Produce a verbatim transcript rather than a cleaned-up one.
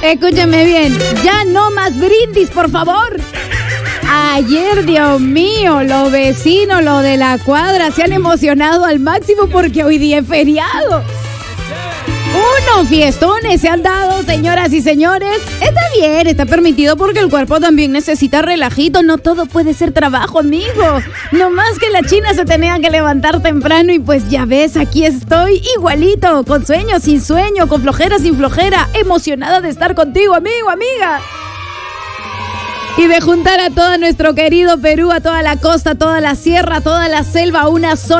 Escúchame bien, ya no más brindis, por favor. Ayer, Dios mío, los vecinos, los de la cuadra se han emocionado al máximo porque hoy día es feriado. Unos fiestones se han dado, señoras y señores. Está bien, está permitido porque el cuerpo también necesita relajito. No todo puede ser trabajo, amigo. No más que la China se tenía que levantar temprano y pues ya ves, aquí estoy igualito, con sueño, sin sueño, con flojera, sin flojera, emocionada de estar contigo, amigo, amiga. Y de juntar a todo nuestro querido Perú, a toda la costa, toda la sierra, toda la selva, una sola.